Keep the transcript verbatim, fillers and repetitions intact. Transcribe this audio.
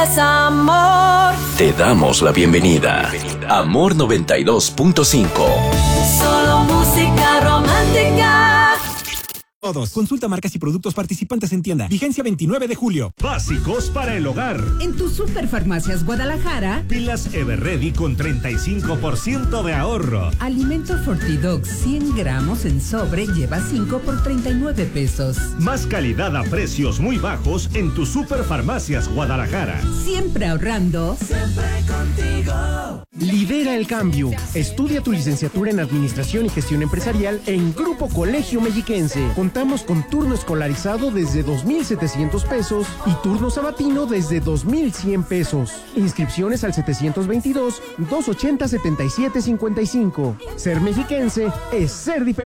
Es amor. Te damos la bienvenida. Amor noventa y dos punto cinco. Solo música romántica. Todos. Consulta marcas y productos participantes en tienda. Vigencia veintinueve de julio. Básicos para el hogar. En tu Superfarmacias Guadalajara. Pilas Everready con treinta y cinco por ciento de ahorro. Alimento Fortidox cien gramos en sobre lleva cinco por treinta y nueve pesos. Más calidad a precios muy bajos en tu Superfarmacias Guadalajara. Siempre ahorrando. Siempre contigo. Lidera el cambio. Estudia tu licenciatura en Administración y Gestión Empresarial en Grupo Colegio Mexiquense. Contamos con turno escolarizado desde dos mil setecientos pesos y turno sabatino desde dos mil cien pesos. Inscripciones al setecientos veintidós, doscientos ochenta, setenta y siete cincuenta y cinco. Ser mexiquense es ser diferente.